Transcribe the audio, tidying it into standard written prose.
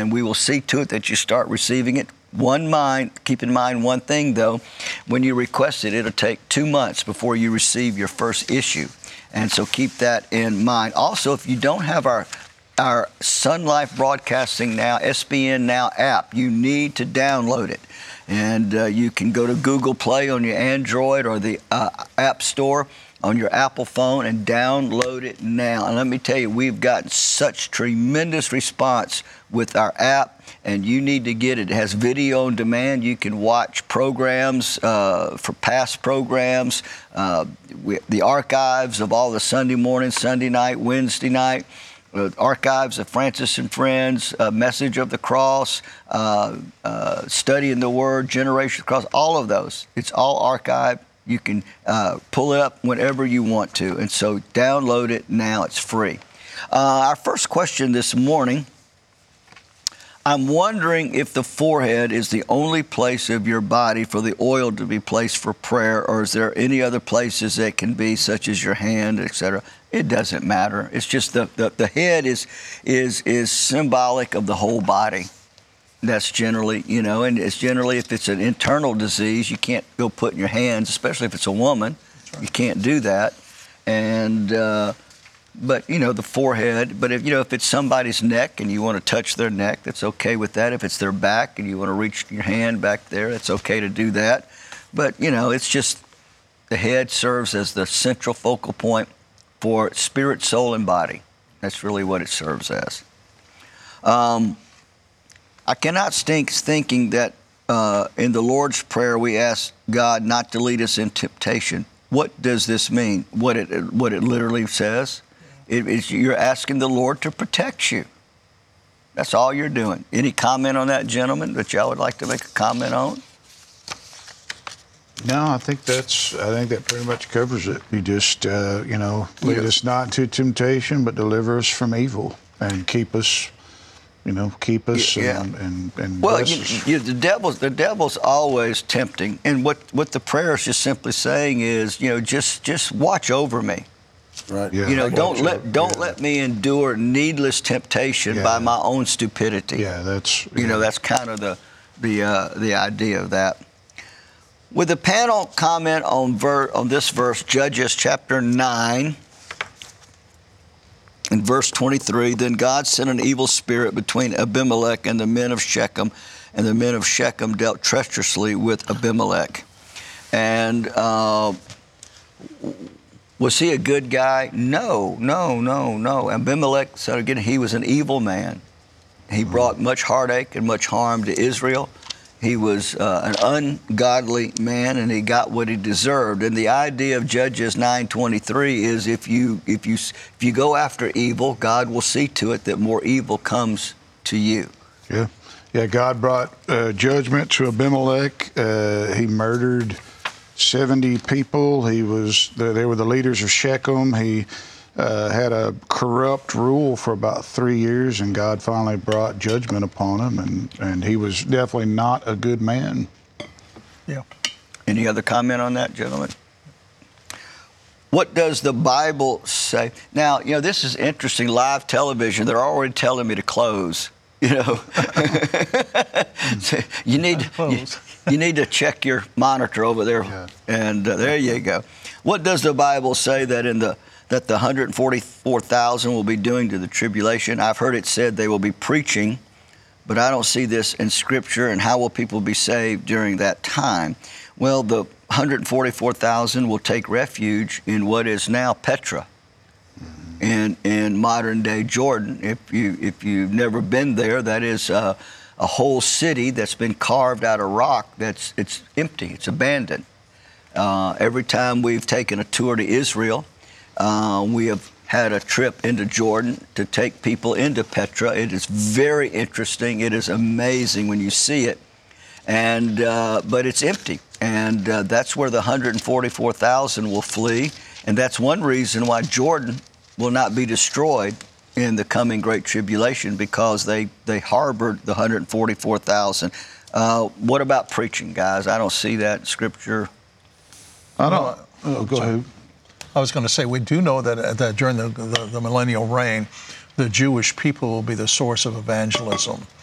and we will see to it that you start receiving it. Keep in mind one thing, though. When you request it, it'll take 2 months before you receive your first issue. And so keep that in mind. Also, if you don't have our Sun Life Broadcasting Now, SBN Now app, you need to download it. And you can go to Google Play on your Android or the App Store on your Apple phone and download it now. And let me tell you, we've gotten such tremendous response with our app, and you need to get it. It has video on demand. You can watch programs for past programs, the archives of all the Sunday morning, Sunday night, Wednesday night, archives of Francis and Friends, Message of the Cross, Studying the Word, Generation of the Cross, all of those. It's all archived. You can pull it up whenever you want to. And so download it now. It's free. Our first question this morning, I'm wondering if the forehead is the only place of your body for the oil to be placed for prayer, or is there any other places that can be, such as your hand, etc.? It doesn't matter. It's just the head is symbolic of the whole body. That's generally, and it's generally, if it's an internal disease, you can't go put in your hands, especially if it's a woman. Right. You can't do that. And, but, the forehead. But if it's somebody's neck and you want to touch their neck, that's okay with that. If it's their back and you want to reach your hand back there, it's okay to do that. But, it's just the head serves as the central focal point for spirit, soul, and body. That's really what it serves as. I cannot stink thinking that in the Lord's Prayer we ask God not to lead us in temptation. What does this mean? What it literally says? You're asking the Lord to protect you. That's all you're doing. Any comment on that, gentlemen, that y'all would like to make a comment on? No, I think that pretty much covers it. You just, lead us not into temptation, but deliver us from evil and keep us. Keep us and well, bless us. The devil's always tempting, and what the prayer is just simply saying is, just watch over me. Right. Yeah. Don't let me endure needless temptation by my own stupidity. Yeah, that's that's kind of the idea of that. Would the panel comment on this verse, Judges chapter 9? In verse 23, then God sent an evil spirit between Abimelech and the men of Shechem, and the men of Shechem dealt treacherously with Abimelech. And was he a good guy? No. Abimelech, so again, he was an evil man. He brought much heartache and much harm to Israel. He was an ungodly man, and he got what he deserved. And the idea of Judges 9:23 is if you go after evil, God will see to it that more evil comes to you. Yeah. God brought judgment to Abimelech. He murdered 70 people. They were the leaders of Shechem. He had a corrupt rule for about 3 years, and God finally brought judgment upon him, and he was definitely not a good man. Yeah. Any other comment on that, gentlemen? What does the Bible say? Now, this is interesting. Live television, they're already telling me to close. So you need to check your monitor over there, and there you go. What does the Bible say that that the 144,000 will be doing to the tribulation? I've heard it said they will be preaching, but I don't see this in Scripture. And how will people be saved during that time? Well, the 144,000 will take refuge in what is now Petra, in modern-day Jordan. If you've never been there, that is a whole city that's been carved out of rock. It's empty. It's abandoned. Every time we've taken a tour to Israel, we have had a trip into Jordan to take people into Petra. It is very interesting. It is amazing when you see it, and but it's empty, and that's where the 144,000 will flee, and that's one reason why Jordan will not be destroyed in the coming Great Tribulation, because they harbored the 144,000. What about preaching, guys? I don't see that in Scripture. I don't. Go ahead. I was going to say, we do know that during the millennial reign, the Jewish people will be the source of evangelism.